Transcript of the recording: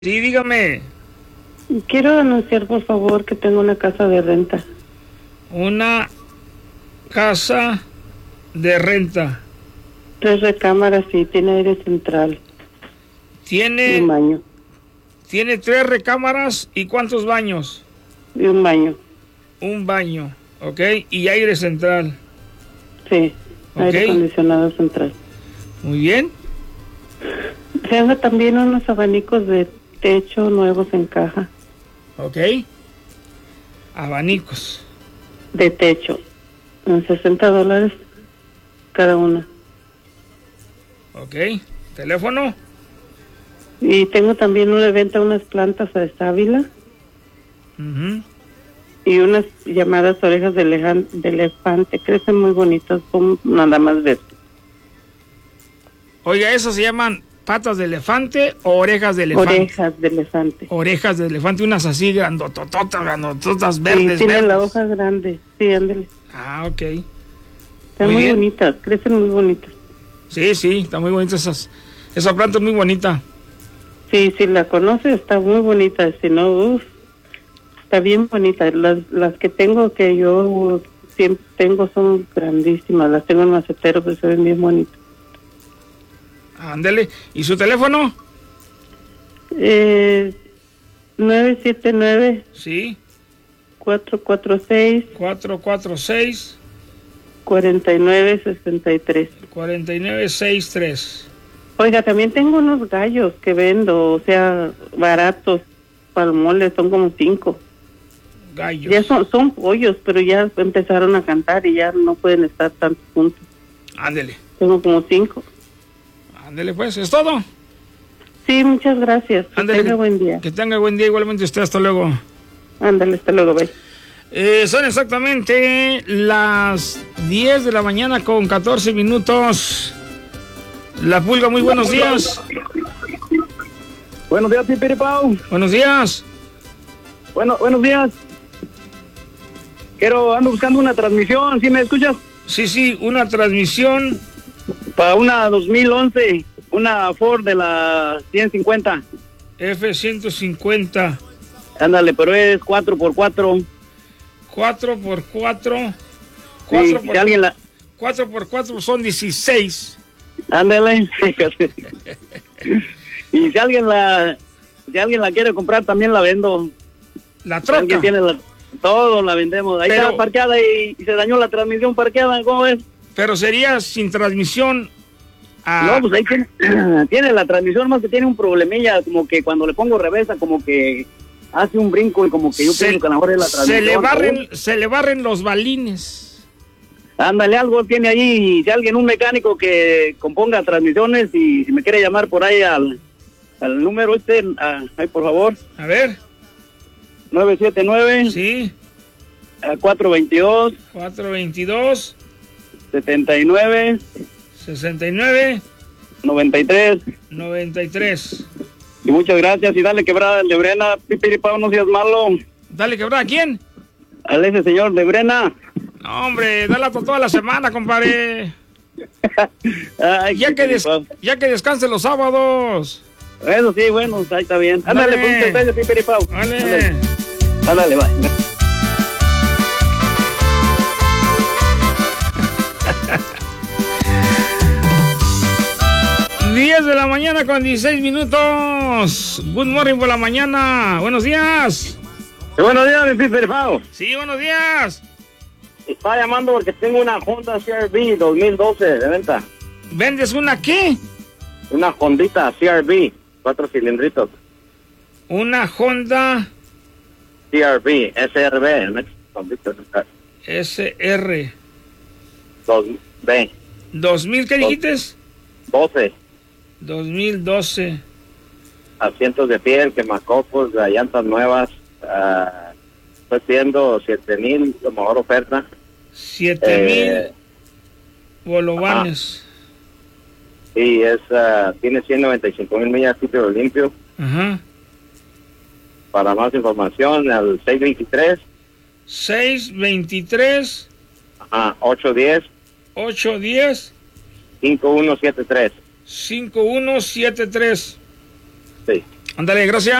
Sí, dígame. Quiero anunciar, por favor, que tengo una casa de renta. Una casa de renta. 3 recámaras y tiene aire central. Y un baño. Tiene 3 recámaras y ¿cuántos baños? Y un baño. Un baño, ¿ok? Y aire central. Sí, Ok. aire acondicionado central. Muy bien. Tengo también unos abanicos de techo nuevos en caja. Ok. Abanicos. De techo. En $60 cada una. Ok. ¿Teléfono? Y tengo también una de venta unas plantas de sábila Ujú. y unas llamadas orejas de elefante. Crecen muy bonitas, son nada más verdes. Oiga, ¿esas se llaman patas de elefante o orejas de elefante? Orejas de elefante. Orejas de elefante, unas así grandototas, verdes, Sí, tienen verdes. la hoja grande. Sí, ándale. Ah, ok. Están Muy muy bien. bonitas, crecen muy bonitas. Sí, está muy bonita esa planta es muy bonita. Sí, si la conoces, está muy bonita. Si no, está bien bonita. Las que tengo, que yo siempre tengo, son grandísimas. Las tengo en macetero, pero se ven bien bonitas. Ándele. ¿Y su teléfono? 979 Sí. 446 446 4963. 4963. Oiga, también tengo unos gallos que vendo, o sea, baratos, palmoles, son como 5. Gallos. Ya son pollos, pero ya empezaron a cantar y ya no pueden estar tantos juntos. Ándele. Tengo como 5. Ándele pues, es todo. Sí, muchas gracias. Que Ándele, tenga buen día. Que tenga buen día igualmente usted. Hasta luego. Ándale, hasta luego, bye. Son exactamente las 10 de la mañana con 14 minutos. La Pulga, muy buenos días. Buenos días, Pipiripao. Buenos días. Buenos días. Ando buscando una transmisión, ¿sí me escuchas? Sí, una transmisión. Para una 2011, una Ford de la 150. F-150. Ándale, pero es 4x4. 4x4. Sí, si alguien la... 4x4 son 16. Ándale. Y si alguien la quiere comprar, también la vendo. La Si troca. alguien tiene todo la vendemos. Ahí Pero- está parqueada y se dañó la transmisión parqueada, ¿cómo ves? Pero sería sin transmisión. No, pues ahí tiene la transmisión, más que tiene un problemilla, como que cuando le pongo reversa, como que hace un brinco y como que yo pienso que a lo mejor es la transmisión. se le barren los balines. Ándale, algo tiene ahí, y si alguien, un mecánico que componga transmisiones, y si me quiere llamar por ahí al número ahí por favor, A ver. 979 Sí. 422 422 79 69 93. 93. Y muchas gracias, y dale quebrada al de Brena, Pipiripao, no seas malo. Dale, quebrada. ¿A quién? Al ese señor de Brena. No, hombre, dale toda la semana, compadre. Ay, Ya que Pipiripao. descanse los sábados. Eso sí, bueno, ahí está bien. Dale. Ándale, pues, muchas gracias, Pipiripao. Vale. Ándale, bye. 10 de la mañana con 16 minutos. Good morning por la mañana. Buenos días. Buenos días, mi Pipiripao. Sí, buenos días. Estaba llamando porque tengo una Honda CR-V 2012 de venta. ¿Vendes una qué? Una Hondita CR-V, 4 cilindritos. Una Honda CR-V, SRV, ¿no? Hondita SR 2B, 2000, ¿qué dijiste? 12. 2012. Asientos de piel, quemacocos, llantas nuevas. Estoy pidiendo 7,000, la mejor oferta. 7000 bolovanes. Y tiene 195,000 millas limpio. Ajá. Para más información, al 623 623 810 810 5173. 5173. Sí. Ándale, gracias.